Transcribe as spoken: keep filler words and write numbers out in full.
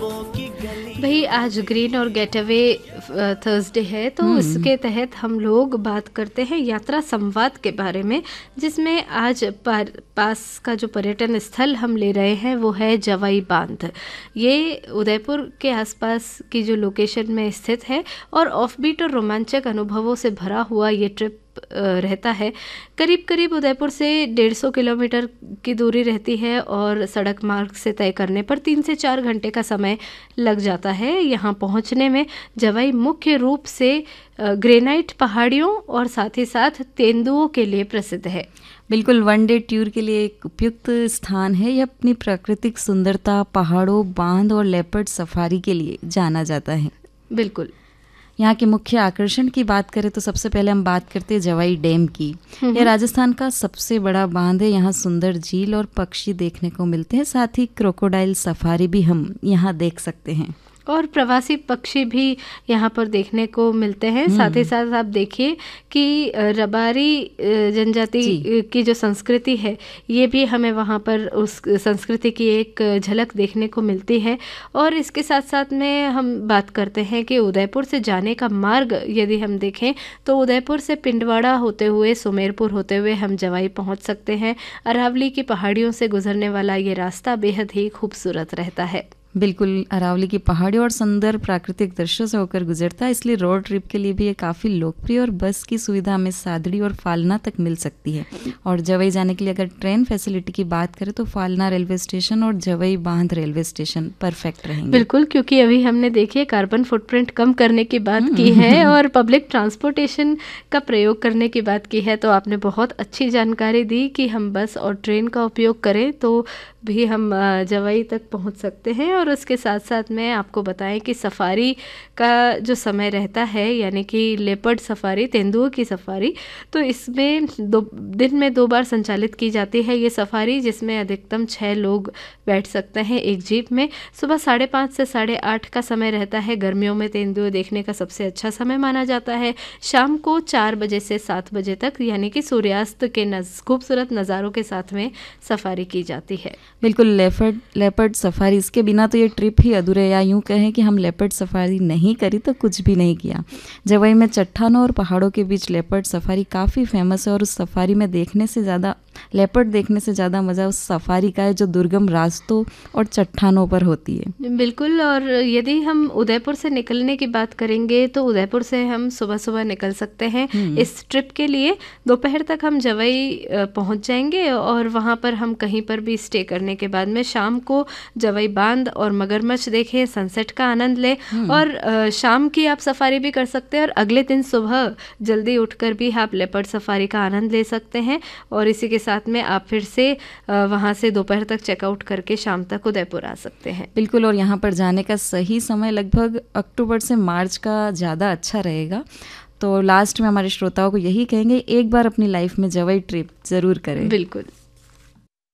भाई आज ग्रीन और गेटअवे थर्सडे है, तो उसके तहत हम लोग बात करते हैं यात्रा संवाद के बारे में, जिसमें आज पार, पास का जो पर्यटन स्थल हम ले रहे हैं वो है जवाई बांध। ये उदयपुर के आसपास की जो लोकेशन में स्थित है और ऑफबीट और रोमांचक अनुभवों से भरा हुआ ये ट्रिप रहता है। करीब करीब उदयपुर से डेढ़ सौ किलोमीटर की दूरी रहती है और सड़क मार्ग से तय करने पर तीन से चार घंटे का समय लग जाता है। यहाँ पहुँचने में जवाई मुख्य रूप से ग्रेनाइट पहाड़ियों और साथ ही साथ तेंदुओं के लिए प्रसिद्ध है। बिल्कुल, वन डे टूर के लिए एक उपयुक्त स्थान है। यह अपनी प्राकृतिक सुंदरता, पहाड़ों, बांध और लेपर्ड सफारी के लिए जाना जाता है। बिल्कुल, यहाँ के मुख्य आकर्षण की बात करें तो सबसे पहले हम बात करते हैं जवाई डैम की। यह राजस्थान का सबसे बड़ा बांध है। यहाँ सुंदर झील और पक्षी देखने को मिलते हैं, साथ ही क्रोकोडाइल सफारी भी हम यहाँ देख सकते हैं और प्रवासी पक्षी भी यहाँ पर देखने को मिलते हैं। साथ ही साथ आप देखिए कि रबारी जनजाति की जो संस्कृति है ये भी हमें वहाँ पर उस संस्कृति की एक झलक देखने को मिलती है। और इसके साथ साथ में हम बात करते हैं कि उदयपुर से जाने का मार्ग यदि हम देखें तो उदयपुर से पिंडवाड़ा होते हुए सुमेरपुर होते हुए हम जवाई पहुँच सकते हैं। अरावली की पहाड़ियों से गुजरने वाला ये रास्ता बेहद ही खूबसूरत रहता है। बिल्कुल, अरावली की पहाड़ियों और सुंदर प्राकृतिक दृश्यों से होकर गुजरता है, इसलिए रोड ट्रिप के लिए भी ये काफ़ी लोकप्रिय और बस की सुविधा हमें सादड़ी और फालना तक मिल सकती है। और जवई जाने के लिए अगर ट्रेन फैसिलिटी की बात करें तो फालना रेलवे स्टेशन और जवई बांध रेलवे स्टेशन परफेक्ट रहेंगे। बिल्कुल, क्योंकि अभी हमने देखिए कार्बन फुटप्रिंट कम करने की बात की है और पब्लिक ट्रांसपोर्टेशन का प्रयोग करने की बात की है, तो आपने बहुत अच्छी जानकारी दी कि हम बस और ट्रेन का उपयोग करें तो भी हम जवाई तक पहुंच सकते हैं। और उसके साथ साथ में आपको बताएं कि सफारी का जो समय रहता है, यानी कि लेपर्ड सफारी, तेंदुओं की सफारी, तो इसमें दो दिन में दो बार संचालित की जाती है ये सफारी, जिसमें अधिकतम छः लोग बैठ सकते हैं एक जीप में। सुबह साढ़े पाँच से साढ़े आठ का समय रहता है। गर्मियों में तेंदुए देखने का सबसे अच्छा समय माना जाता है। शाम को चार बजे से सात बजे तक, यानी कि सूर्यास्त के नज खूबसूरत नज़ारों के साथ में सफारी की जाती है। बिल्कुल, लेपर्ड लेपर्ड सफारी, इसके बिना तो ये ट्रिप ही अधूरे, या यूँ कहें कि हम लेपर्ड सफारी नहीं करी तो कुछ भी नहीं किया। जवई में चट्टानों और पहाड़ों के बीच लेपर्ड सफारी काफ़ी फेमस है और उस सफारी में देखने से ज़्यादा लेपर्ड देखने से ज़्यादा मज़ा उस सफारी का है जो दुर्गम रास्तों और चट्टानों पर होती है। बिल्कुल, और यदि हम उदयपुर से निकलने की बात करेंगे तो उदयपुर से हम सुबह सुबह निकल सकते हैं इस ट्रिप के लिए। दोपहर तक हम जवई पहुंच जाएंगे और वहां पर हम कहीं पर भी स्टे करने के बाद में शाम को जवई बांध और मगरमच्छ देखें, सनसेट का आनंद लें। और शाम की आप सफारी भी कर सकते हैं और अगले दिन सुबह जल्दी उठकर भी आप लेपर्ड सफारी का आनंद ले सकते हैं। और इसी के साथ में आप फिर से वहाँ से दोपहर तक चेकआउट करके शाम तक उदयपुर आ सकते हैं। बिल्कुल, और यहाँ पर जाने का सही समय लगभग अक्टूबर से मार्च का ज़्यादा अच्छा रहेगा। तो लास्ट में हमारे श्रोताओं को यही कहेंगे, एक बार अपनी लाइफ में जवई ट्रिप ज़रूर करें। बिल्कुल।